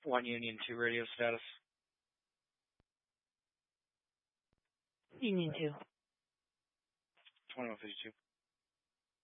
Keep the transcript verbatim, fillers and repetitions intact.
One Union two radio status. Union two. twenty-one fifty-two.